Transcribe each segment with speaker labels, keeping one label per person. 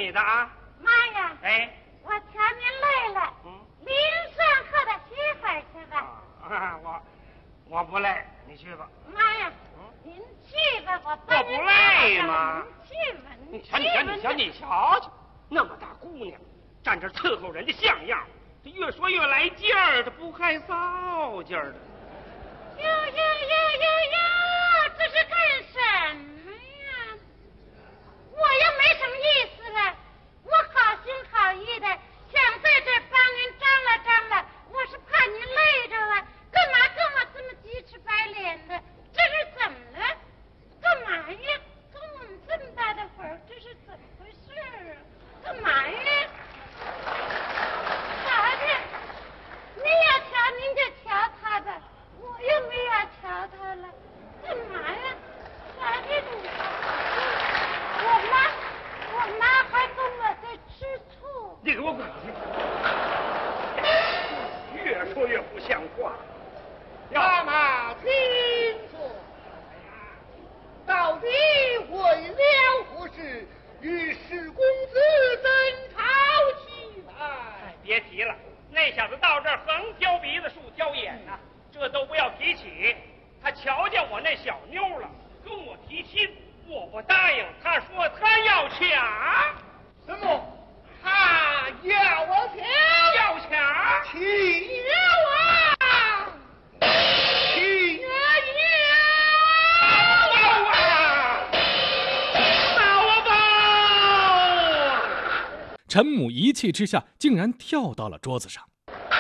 Speaker 1: 你的啊。
Speaker 2: 妈呀！
Speaker 1: 哎，
Speaker 2: 我瞧您累了，临上和他歇会儿去吧。
Speaker 1: 我不累，你去吧。
Speaker 2: 妈呀，您去吧，我帮您
Speaker 1: 不累吗？
Speaker 2: 您去吧，
Speaker 1: 你瞧瞧，那么大姑娘，站这伺候人家像样，这越说越来劲儿，这不害臊劲儿的。
Speaker 2: 哟，这是干什么呀？我又没什么意思了，我好心好意的想在这帮您张罗，我是怕您累着了，干嘛跟我这么鸡翅白脸的？这是怎么了？干嘛呀？跟我们这么大的会儿，这是怎么回事啊？干嘛呀？啥的？您要瞧您就瞧他吧，我又没要瞧他了，干嘛呀？啥的你？我妈还跟我在吃醋。
Speaker 1: 你给我滚去！越说越不像话。
Speaker 3: 妈妈，请坐。到底为了何事与史公子争吵起来？
Speaker 1: 别提了，那小子到这儿横挑鼻子竖挑眼呐，这都不要提起。他瞧见我那小妞了，跟我提亲，我不答应，他说他要抢。
Speaker 3: 什么？他要抢？
Speaker 1: 要抢？
Speaker 3: 请啊！请
Speaker 4: 陈母一气之下，竟然跳到了桌子上。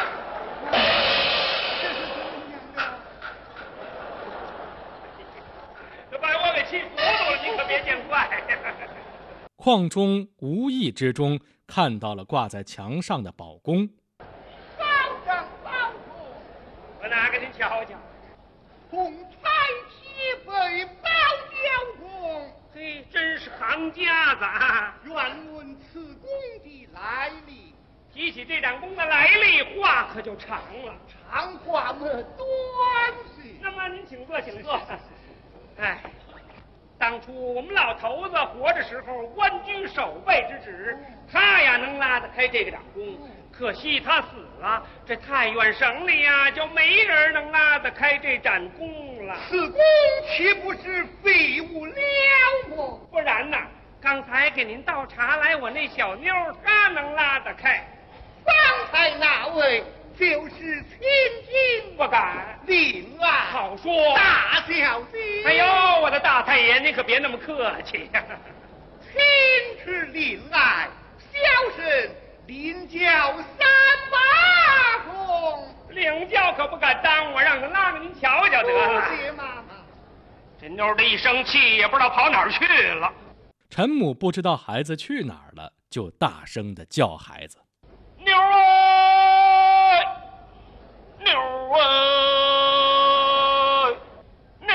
Speaker 1: 把我给气糊涂了，你可别见怪。
Speaker 4: 邝中无意之中看到了挂在墙上的宝弓。
Speaker 3: 保长保主，
Speaker 1: 我拿给您瞧瞧。
Speaker 3: 红彩旗飞宝雕弓，
Speaker 1: 嘿，真是行家子啊！
Speaker 3: 愿问此弓的来历。
Speaker 1: 提起这盏弓的来历，话可就长了。
Speaker 3: 长话么短些。
Speaker 1: 那么您请坐，请坐。哎，当初我们老头子活着时候，官居守备之职，他呀能拉得开这个掌弓。可惜他死了，这太原省里呀就没人能拉得开这盏弓了。
Speaker 3: 此弓岂不是废物了么？
Speaker 1: 不然呐，刚才给您倒茶来，我那小妞她能拉得开。
Speaker 3: 方才那位就是千金，
Speaker 1: 不敢。
Speaker 3: 令爱
Speaker 1: 好说，
Speaker 3: 大小姐。
Speaker 1: 哎呦，我的大太爷，您可别那么客气呀。
Speaker 3: 亲是令爱，小生领教三把弓。
Speaker 1: 领教可不敢当，我让他拉给您瞧瞧得了。
Speaker 3: 谢妈妈。
Speaker 1: 这妞的一生气，也不知道跑哪儿去了。
Speaker 4: 陈母不知道孩子去哪儿了，就大声地叫孩子：“
Speaker 1: 妞儿，妞儿，妞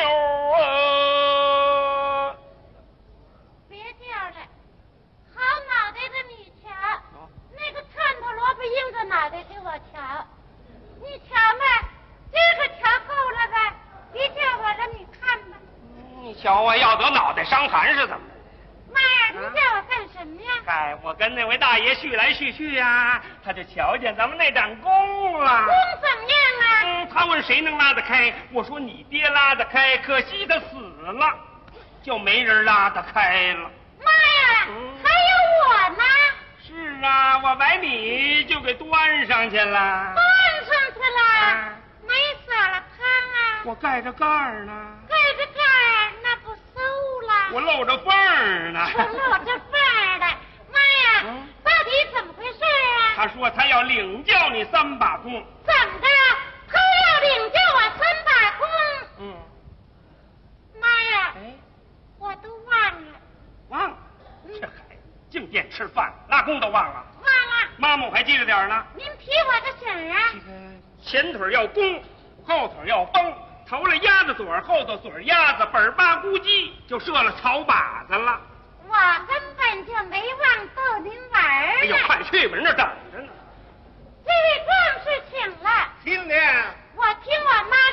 Speaker 1: 儿！”
Speaker 2: 别叫了，好脑袋的你瞧，那个串头萝卜硬着脑袋给我瞧，你瞧吧，这个瞧够了吧？别叫我了，你看吧。
Speaker 1: 你瞧啊，要得脑袋伤寒是怎么着？
Speaker 2: 妈呀，你叫我干什么呀？
Speaker 1: 哎，我跟那位大爷叙来叙去呀，他就瞧见咱们那盏弓了。
Speaker 2: 弓怎么样啊？
Speaker 1: 他问谁能拉得开，我说你爹拉得开，可惜他死了，就没人拉得开了。
Speaker 2: 妈呀，还有我呢！
Speaker 1: 是啊，我把你就给端上去了。
Speaker 2: 端上去了，没撒了汤啊？
Speaker 1: 我盖着盖儿呢。
Speaker 2: 盖着盖儿，那不馊了？
Speaker 1: 我露着缝儿呢。
Speaker 2: 我露着缝儿的，妈呀，到底怎么回事啊？
Speaker 1: 他说他要领教你3把弓。
Speaker 2: 怎么的？他要领教我3把弓？妈呀，我都忘了。
Speaker 1: 忘了？这孩子净惦吃饭，拉弓都忘了。
Speaker 2: 忘了。
Speaker 1: 妈妈我还记着点呢。
Speaker 2: 您提我个醒啊？
Speaker 1: 前腿要弓，后腿要绷，头了鸭子嘴，后头嘴鸭子，本巴咕叽就射了草靶子了。
Speaker 2: 我根本就没忘逗您玩儿呢。
Speaker 1: 哎呦，快去吧，人那等着呢。
Speaker 2: 这位壮士请了。
Speaker 3: 新娘，
Speaker 2: 我听我妈